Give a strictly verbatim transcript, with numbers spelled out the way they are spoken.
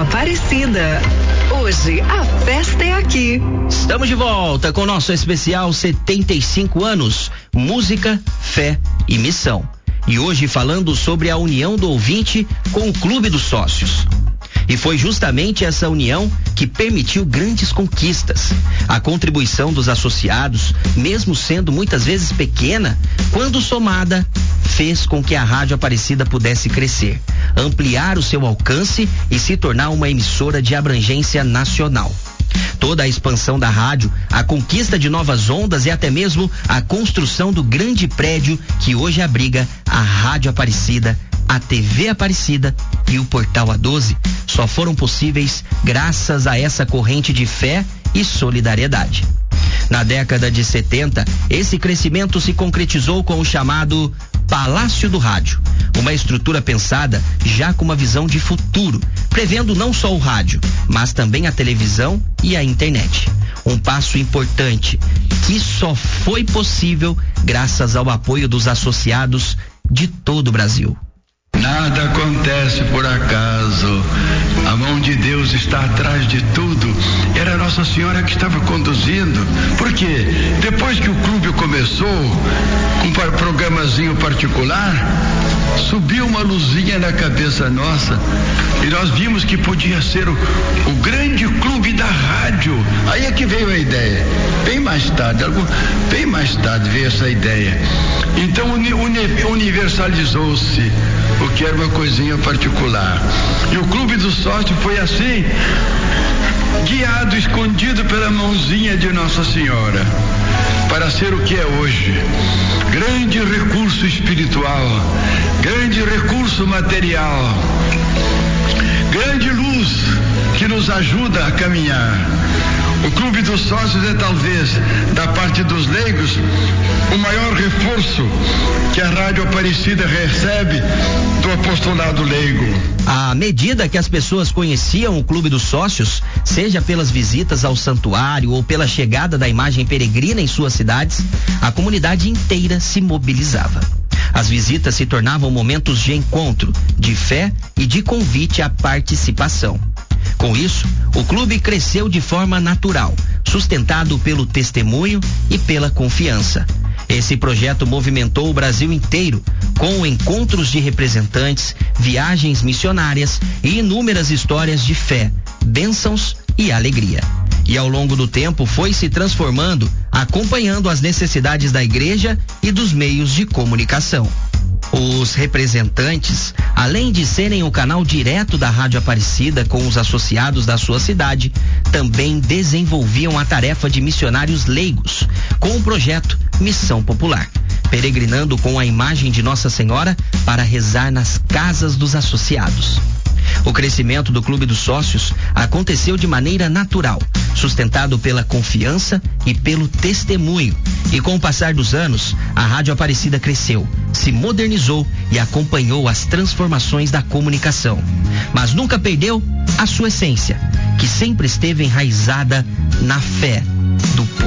Aparecida. Hoje a festa é aqui. Estamos de volta com o nosso especial setenta e cinco anos, música, fé e missão. E hoje falando sobre a união do ouvinte com o Clube dos Sócios. E foi justamente essa união que permitiu grandes conquistas. A contribuição dos associados, mesmo sendo muitas vezes pequena, quando somada, fez com que a Rádio Aparecida pudesse crescer, ampliar o seu alcance e se tornar uma emissora de abrangência nacional. Toda a expansão da rádio, a conquista de novas ondas e até mesmo a construção do grande prédio que hoje abriga a Rádio Aparecida, a T V Aparecida e o Portal A doze só foram possíveis graças a essa corrente de fé e solidariedade. Na década de setenta, esse crescimento se concretizou com o chamado Palácio do Rádio, uma estrutura pensada já com uma visão de futuro, prevendo não só o rádio, mas também a televisão e a internet. Um passo importante que só foi possível graças ao apoio dos associados de todo o Brasil. Nada acontece por acaso. A mão de Deus está atrás de tudo. Era Nossa Senhora que estava conduzindo. Por quê? Depois que o clube começou, um programazinho particular, subiu uma luzinha na cabeça nossa e nós vimos que podia ser o, o grande clube da rádio. Aí é que veio a ideia. Bem mais tarde, bem mais tarde veio essa ideia. Então uni, uni, universalizou-se o que era uma coisinha particular. E o Clube do Sócio foi assim, guiado, escondido pela mãozinha de Nossa Senhora, para ser o que é hoje. Grande recurso espiritual, grande recurso material, grande luz que nos ajuda a caminhar. O Clube dos Sócios é talvez, da parte dos leigos, o maior reforço que a Rádio Aparecida recebe do apostolado leigo. À medida que as pessoas conheciam o Clube dos Sócios, seja pelas visitas ao santuário ou pela chegada da imagem peregrina em suas cidades, a comunidade inteira se mobilizava. As visitas se tornavam momentos de encontro, de fé e de convite à participação. Com isso, o clube cresceu de forma natural, sustentado pelo testemunho e pela confiança. Esse projeto movimentou o Brasil inteiro, com encontros de representantes, viagens missionárias e inúmeras histórias de fé, bênçãos e alegria. E ao longo do tempo foi se transformando, acompanhando as necessidades da igreja e dos meios de comunicação. Os representantes, além de serem o canal direto da Rádio Aparecida com os associados da sua cidade, também desenvolviam a tarefa de missionários leigos, com o projeto Missão Popular, peregrinando com a imagem de Nossa Senhora para rezar nas casas dos associados. O crescimento do Clube dos Sócios aconteceu de maneira natural, sustentado pela confiança e pelo testemunho. E com o passar dos anos, a Rádio Aparecida cresceu, se modernizou e acompanhou as transformações da comunicação. Mas nunca perdeu a sua essência, que sempre esteve enraizada na fé do povo.